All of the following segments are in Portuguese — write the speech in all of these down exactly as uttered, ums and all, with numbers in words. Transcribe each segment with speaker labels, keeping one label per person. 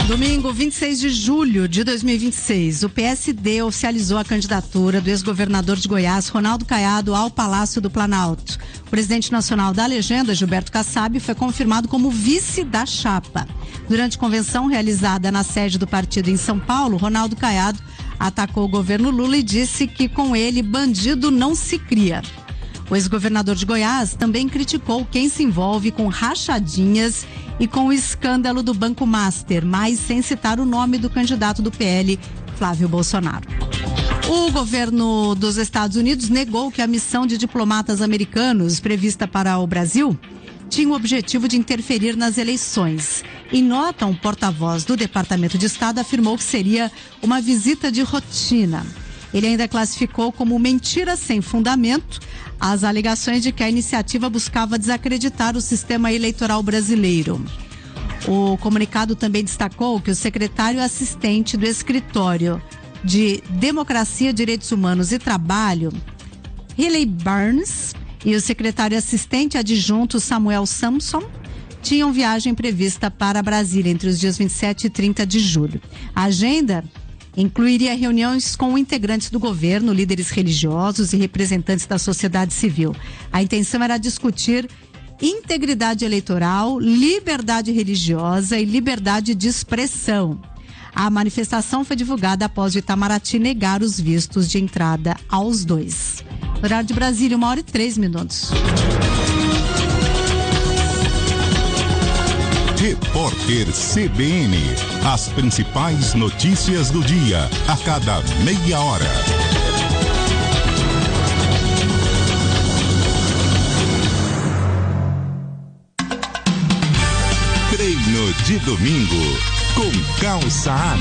Speaker 1: Domingo, vinte e seis de julho de dois mil e vinte e seis, o P S D oficializou a candidatura do ex-governador de Goiás, Ronaldo Caiado, ao Palácio do Planalto. O presidente nacional da legenda, Gilberto Kassab, foi confirmado como vice da chapa. Durante convenção realizada na sede do partido em São Paulo, Ronaldo Caiado atacou o governo Lula e disse que com ele bandido não se cria. O ex-governador de Goiás também criticou quem se envolve com rachadinhas e com o escândalo do Banco Master, mas sem citar o nome do candidato do P L, Flávio Bolsonaro. O governo dos Estados Unidos negou que a missão de diplomatas americanos prevista para o Brasil tinha o objetivo de interferir nas eleições. Em nota, um porta-voz do Departamento de Estado afirmou que seria uma visita de rotina. Ele ainda classificou como mentira sem fundamento as alegações de que a iniciativa buscava desacreditar o sistema eleitoral brasileiro. O comunicado também destacou que o secretário assistente do Escritório de Democracia, Direitos Humanos e Trabalho, Riley Burns, e o secretário assistente adjunto Samuel Sampson tinham viagem prevista para Brasília entre os dias vinte e sete e trinta de julho. A agenda incluiria reuniões com integrantes do governo, líderes religiosos e representantes da sociedade civil. A intenção era discutir integridade eleitoral, liberdade religiosa e liberdade de expressão. A manifestação foi divulgada após o Itamaraty negar os vistos de entrada aos dois. Horário de Brasília, uma hora e três minutos.
Speaker 2: Repórter C B N. As principais notícias do dia, a cada meia hora. Treino de domingo com Cal Saad.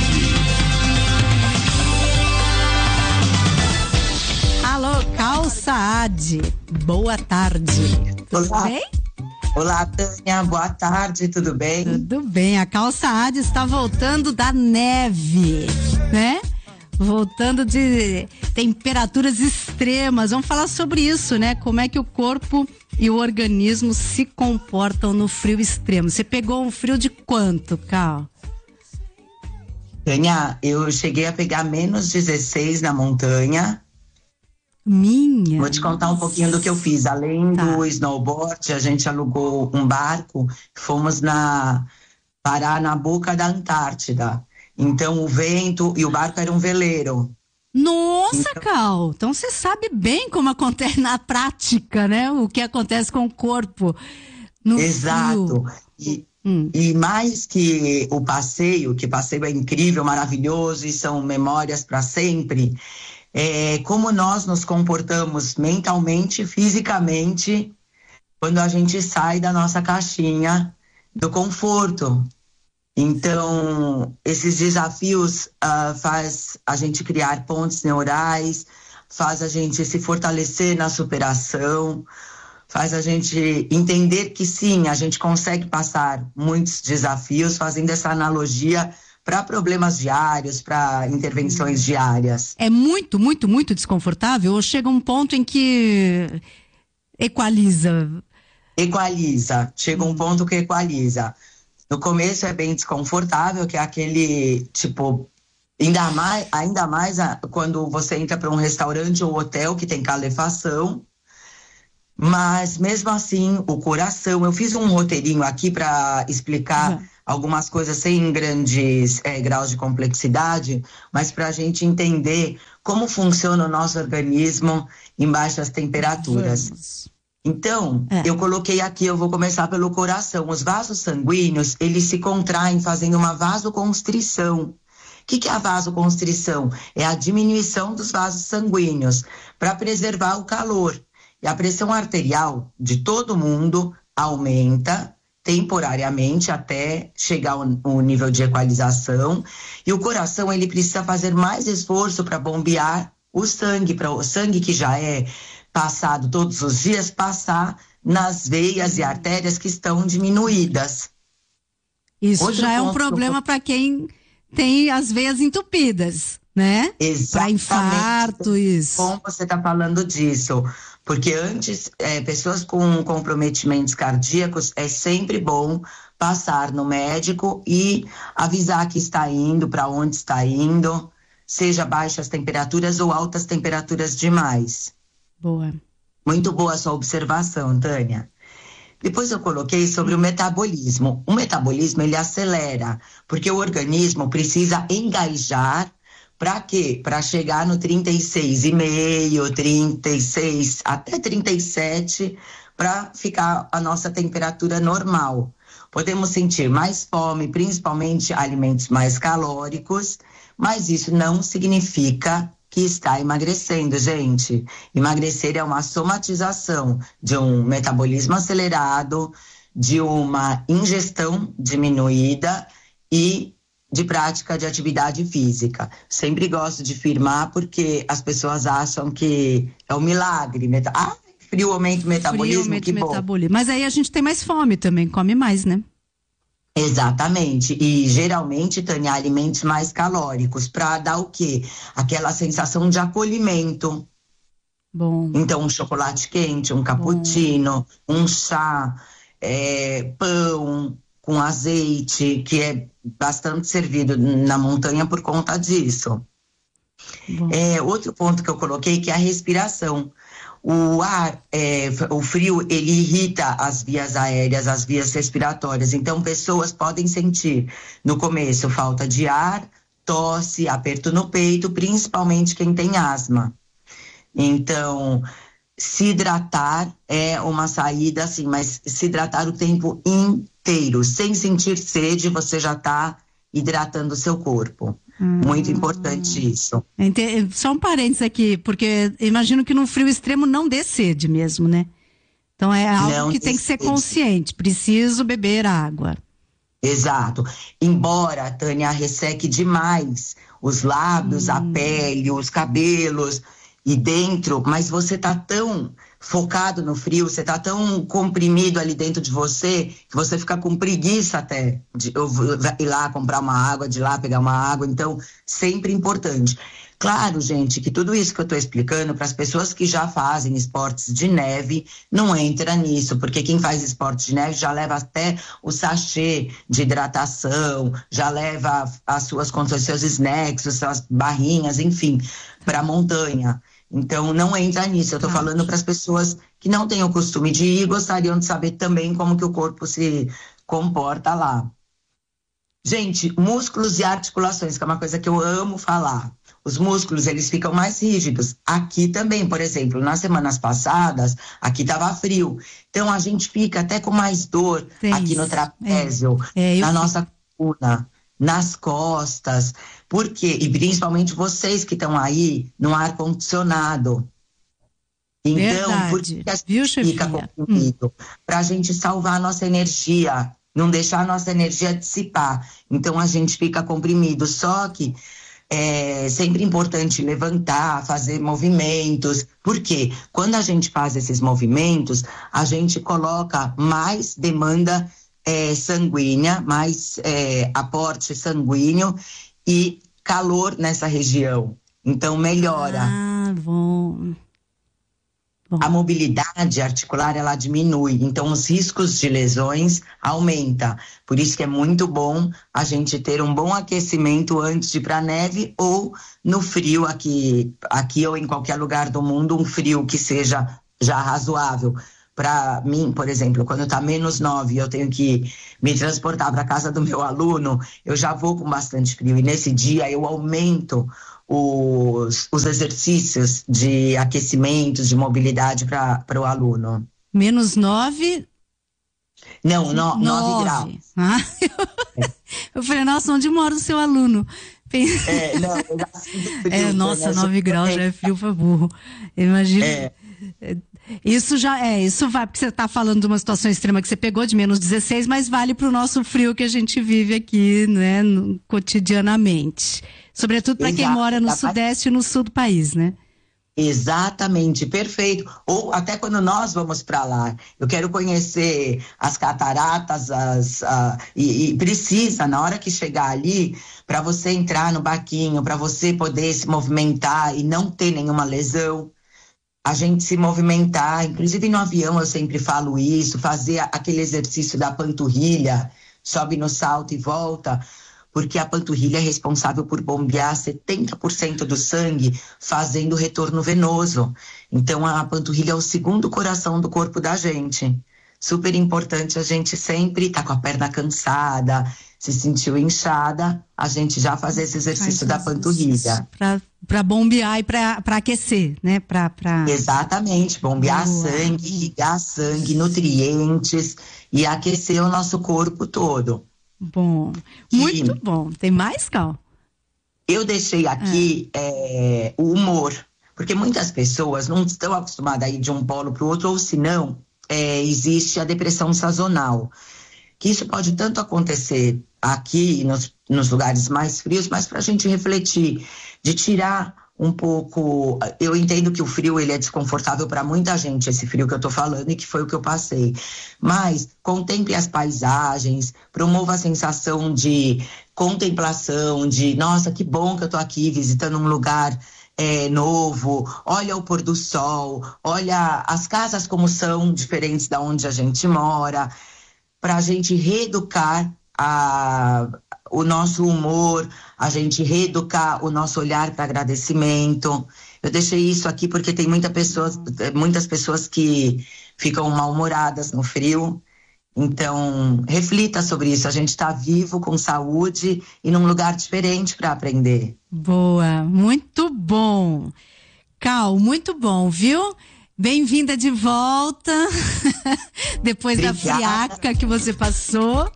Speaker 1: Alô, Cal Saad. Boa tarde. Tudo
Speaker 3: Olá.
Speaker 1: bem?
Speaker 3: Olá, Tânia, boa tarde, tudo bem?
Speaker 1: Tudo bem, a Cal Saad está voltando da neve, né? Voltando de temperaturas extremas. Vamos falar sobre isso, né? Como é que o corpo e o organismo se comportam no frio extremo. Você pegou um frio de quanto, Cal?
Speaker 3: Tânia, eu cheguei a pegar menos dezesseis na montanha.
Speaker 1: Minha.
Speaker 3: Vou te contar um pouquinho do que eu fiz. Além
Speaker 1: Tá.
Speaker 3: do snowboard, a gente alugou um barco, fomos na parar na boca da Antártida. Então o vento e o barco era um veleiro.
Speaker 1: Nossa,
Speaker 3: Então-
Speaker 1: Cal, então você sabe bem como acontece na prática, né? O que acontece com o corpo no
Speaker 3: Exato.
Speaker 1: frio.
Speaker 3: E,
Speaker 1: Hum.
Speaker 3: e mais que o passeio, que passeio é incrível, maravilhoso e são memórias para sempre. É, como nós nos comportamos mentalmente, fisicamente, quando a gente sai da nossa caixinha do conforto. Então, esses desafios uh, faz a gente criar pontes neurais, faz a gente se fortalecer na superação, faz a gente entender que sim, a gente consegue passar muitos desafios, fazendo essa analogia para problemas diários, para intervenções diárias.
Speaker 1: É muito, muito, muito desconfortável ou chega um ponto em que equaliza?
Speaker 3: Equaliza, chega um ponto que equaliza. No começo é bem desconfortável, que é aquele, tipo, ainda mais, ainda mais a, quando você entra para um restaurante ou hotel que tem calefação, mas mesmo assim, o coração, eu fiz um roteirinho aqui para explicar
Speaker 1: Uhum.
Speaker 3: algumas coisas sem grandes é, graus de complexidade, mas para a gente entender como funciona o nosso organismo em baixas temperaturas.
Speaker 1: Vamos.
Speaker 3: Então,
Speaker 1: É.
Speaker 3: eu coloquei aqui, eu vou começar pelo coração. Os vasos sanguíneos, eles se contraem fazendo uma vasoconstrição. O que, que é a vasoconstrição? É a diminuição dos vasos sanguíneos para preservar o calor. E a pressão arterial de todo mundo aumenta temporariamente até chegar ao nível de equalização. E o coração, ele precisa fazer mais esforço para bombear o sangue, para o sangue que já é passado todos os dias, passar nas veias e artérias que estão diminuídas.
Speaker 1: Isso
Speaker 3: Outro
Speaker 1: já é um
Speaker 3: ponto
Speaker 1: problema para quem tem as veias entupidas, né? Para
Speaker 3: Exatamente.
Speaker 1: infarto, isso.
Speaker 3: Bom, você está falando disso, porque antes, é, pessoas com comprometimentos cardíacos, é sempre bom passar no médico e avisar que está indo, para onde está indo, seja baixas temperaturas ou altas temperaturas demais.
Speaker 1: Boa.
Speaker 3: Muito boa a sua observação, Tânia. Depois eu coloquei sobre o metabolismo. O metabolismo, ele acelera, porque o organismo precisa engajar para quê? Para chegar no trinta e seis vírgula cinco, trinta e seis, até trinta e sete, para ficar a nossa temperatura normal. Podemos sentir mais fome, principalmente alimentos mais calóricos, mas isso não significa que está emagrecendo, gente. Emagrecer é uma somatização de um metabolismo acelerado, de uma ingestão diminuída e de prática de atividade física. Sempre gosto de afirmar porque as pessoas acham que é um milagre. Meta... Ah, frio aumenta o metabolismo,
Speaker 1: frio aumenta
Speaker 3: que
Speaker 1: o
Speaker 3: bom.
Speaker 1: metabolismo. Mas aí a gente tem mais fome também, come mais, né?
Speaker 3: Exatamente, e geralmente, Tânia, alimentos mais calóricos, para dar o quê? Aquela sensação de acolhimento.
Speaker 1: Bom.
Speaker 3: Então, um chocolate quente, um cappuccino, Bom. um chá, é, pão com azeite, que é bastante servido na montanha por conta disso. É, outro ponto que eu coloquei que é a respiração. O ar, é, o frio, ele irrita as vias aéreas, as vias respiratórias. Então, pessoas podem sentir, no começo, falta de ar, tosse, aperto no peito, principalmente quem tem asma. Então, se hidratar é uma saída, assim, mas se hidratar o tempo inteiro. Sem sentir sede, você já está hidratando o seu corpo. Hum. Muito importante isso.
Speaker 1: Só um parênteses aqui, porque imagino que num frio extremo não dê sede mesmo, né? Então é algo não que tem que ser sede. Consciente, preciso beber água.
Speaker 3: Exato. Embora, Tânia, resseque demais os lábios, hum. a pele, os cabelos e dentro, mas você tá tão focado no frio, você tá tão comprimido ali dentro de você, que você fica com preguiça até de eu ir lá comprar uma água, de ir lá pegar uma água. Então, sempre importante. Claro, gente, que tudo isso que eu tô explicando para as pessoas que já fazem esportes de neve, não entra nisso, porque quem faz esporte de neve já leva até o sachê de hidratação, já leva as suas contas, seus snacks, as suas barrinhas, enfim, para a montanha. Então, não entra nisso. Eu estou falando para as pessoas que não têm o costume de ir e gostariam de saber também como que o corpo se comporta lá. Gente, músculos e articulações, que é uma coisa que eu amo falar. Os músculos, eles ficam mais rígidos. Aqui também, por exemplo, nas semanas passadas, aqui estava frio. Então, a gente fica até com mais dor Tem aqui isso. no trapézio, é. É, na nossa coluna, nas costas. Por quê? E principalmente vocês que estão aí no ar-condicionado. Então,
Speaker 1: Verdade.
Speaker 3: por que a gente
Speaker 1: Viu,
Speaker 3: fica comprimido? Hum. Para a gente salvar a nossa energia, não deixar a nossa energia dissipar. Então, a gente fica comprimido. Só que é sempre importante levantar, fazer movimentos. Por quê? Quando a gente faz esses movimentos, a gente coloca mais demanda é, sanguínea, mais é, aporte sanguíneo e calor nessa região. Então, melhora.
Speaker 1: Ah, bom. bom.
Speaker 3: A mobilidade articular, ela diminui. Então, os riscos de lesões aumentam. Por isso que é muito bom a gente ter um bom aquecimento antes de ir para a neve ou no frio aqui, aqui ou em qualquer lugar do mundo, um frio que seja já razoável. Para mim, por exemplo, quando está menos nove e eu tenho que me transportar para a casa do meu aluno, eu já vou com bastante frio. E nesse dia eu aumento os, os exercícios de aquecimento, de mobilidade para o aluno.
Speaker 1: Menos nove?
Speaker 3: Não, no, nove. nove graus.
Speaker 1: Ah, eu, eu falei, nossa, onde mora o seu aluno?
Speaker 3: É, não, eu já sinto frio.
Speaker 1: É, nossa, nove graus já é frio para burro. Imagina. É. Isso já é, isso vai, porque você está falando de uma situação extrema que você pegou de menos dezesseis, mas vale para o nosso frio que a gente vive aqui, né, no, cotidianamente. Sobretudo para quem mora no sudeste e no sul do país, né?
Speaker 3: Exatamente, perfeito. Ou até quando nós vamos para lá, eu quero conhecer as cataratas, as, a, e, e precisa, na hora que chegar ali, para você entrar no barquinho, para você poder se movimentar e não ter nenhuma lesão. A gente se movimentar, inclusive no avião eu sempre falo isso, fazer aquele exercício da panturrilha, sobe no salto e volta, porque a panturrilha é responsável por bombear setenta por cento do sangue, fazendo retorno venoso. Então, a panturrilha é o segundo coração do corpo da gente. Super importante a gente sempre estar tá com a perna cansada, se sentiu inchada, a gente já fazer esse exercício Faz da panturrilha.
Speaker 1: Para bombear e para aquecer, né? Pra, pra...
Speaker 3: Exatamente, bombear Boa. sangue, irrigar sangue, nutrientes e aquecer o nosso corpo todo.
Speaker 1: Bom, muito e bom. Tem mais, Cal?
Speaker 3: Eu deixei aqui é. É, o humor, porque muitas pessoas não estão acostumadas a ir de um polo para o outro, ou se não, é, existe a depressão sazonal, que isso pode tanto acontecer aqui nos, nos lugares mais frios, mas para a gente refletir, de tirar um pouco. Eu entendo que o frio ele é desconfortável para muita gente, esse frio que eu tô falando e que foi o que eu passei, mas contemple as paisagens, promova a sensação de contemplação, de nossa, que bom que eu tô aqui visitando um lugar é, novo, olha o pôr do sol, olha as casas como são diferentes da onde a gente mora, para a gente reeducar a o nosso humor, a gente reeducar o nosso olhar para agradecimento. Eu deixei isso aqui porque tem muita pessoas, muitas pessoas que ficam mal-humoradas no frio. Então, reflita sobre isso. A gente está vivo, com saúde e num lugar diferente para aprender.
Speaker 1: Boa, muito bom. Cal, muito bom, viu? Bem-vinda de volta, depois Obrigada. da friaca que você passou.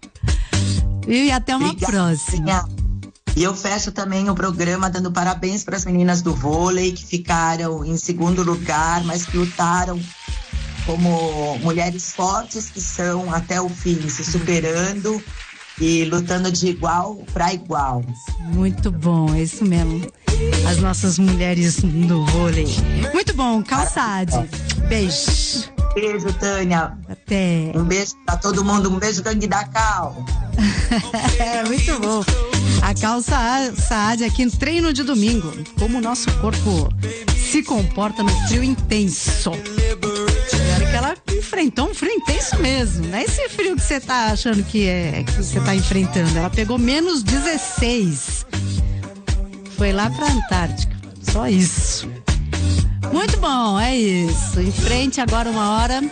Speaker 1: E até uma Obrigada. próxima.
Speaker 3: E eu fecho também o programa dando parabéns para as meninas do vôlei que ficaram em segundo lugar, mas que lutaram como mulheres fortes que são até o fim, se superando e lutando de igual para igual.
Speaker 1: Muito bom, é isso mesmo. As nossas mulheres do vôlei. Muito bom, Cal Saad. Beijo.
Speaker 3: Beijo, Tânia.
Speaker 1: Até.
Speaker 3: Um beijo pra todo mundo. Um beijo, gangue da Cal.
Speaker 1: É, muito bom. A Cal Saad aqui no treino de domingo. Como o nosso corpo se comporta no frio intenso. Olha que ela enfrentou um frio intenso mesmo. Não é esse frio que você tá achando que é que você tá enfrentando. Ela pegou menos dezesseis. Foi lá pra Antártica. Só isso. Muito bom, é isso. Em frente agora uma hora.